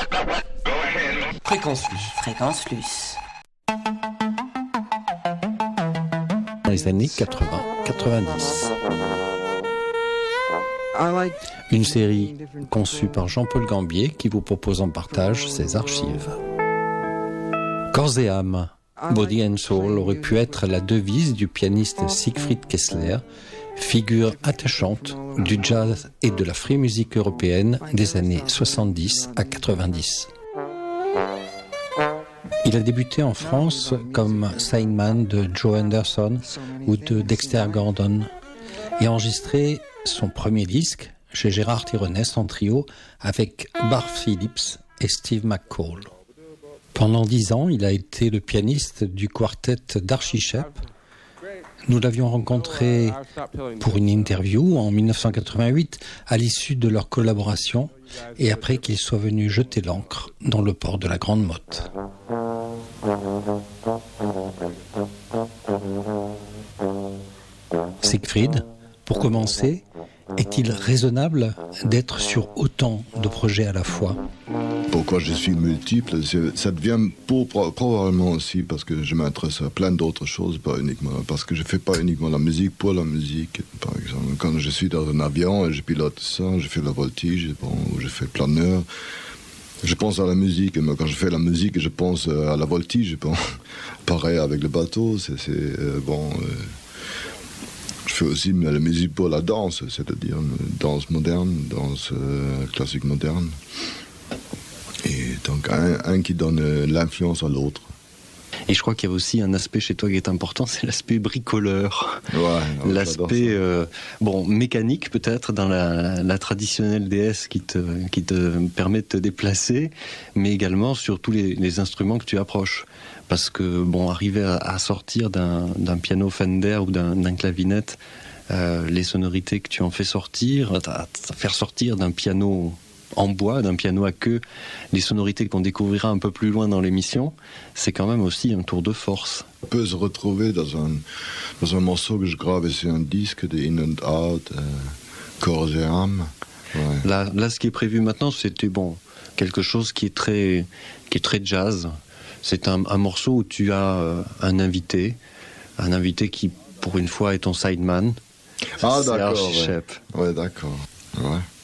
Fréquence Plus. Fréquence Plus. Dans les années 80-90. Une série conçue par Jean-Paul Gambier qui vous propose en partage ses archives. Corps et âme, Body and Soul aurait pu être la devise du pianiste Siegfried Kessler, figure attachante du jazz et de la free music européenne des années 70 à 90. Il a débuté en France comme sideman de Joe Anderson ou de Dexter Gordon et enregistré son premier disque chez Gérard Thironès en trio avec Bart Phillips et Steve McCall. Pendant 10 ans, il a été le pianiste du quartet d'Archie Shepp. Nous l'avions rencontré pour une interview en 1988 à l'issue de leur collaboration et après qu'il soit venu jeter l'ancre dans le port de la Grande Motte. Siegfried, pour commencer, est-il raisonnable d'être sur autant de projets à la fois ? Pourquoi je suis multiple, ça devient probablement aussi parce que je m'intéresse à plein d'autres choses, pas uniquement, parce que je fais pas uniquement la musique pour la musique. Par exemple, quand je suis dans un avion et je pilote ça, je fais la voltige, ou je fais planeur, je pense à la musique. Mais quand je fais la musique, je pense à la voltige. Bon. Pareil avec le bateau, je fais aussi la musique pour la danse, c'est-à-dire danse moderne, danse classique moderne. Et donc un qui donne l'influence à l'autre. Et je crois qu'il y a aussi un aspect chez toi qui est important, c'est l'aspect bricoleur. Ouais, l'aspect mécanique peut-être dans la traditionnelle DS qui te permet de te déplacer, mais également sur tous les instruments que tu approches. Parce que arriver à sortir d'un piano Fender ou d'un clavinette, les sonorités que tu en fais sortir, à faire sortir d'un piano en bois, d'un piano à queue, les sonorités qu'on découvrira un peu plus loin dans l'émission, c'est quand même aussi un tour de force. On peut se retrouver dans un morceau que je grave sur un disque de In and Out, Corps et âme. Ouais. Là, ce qui est prévu maintenant, c'était quelque chose qui est très jazz. C'est un morceau où tu as un invité qui, pour une fois, est ton sideman. Ah, c'est d'accord. Archie Shepp. Ouais, d'accord. Ouais.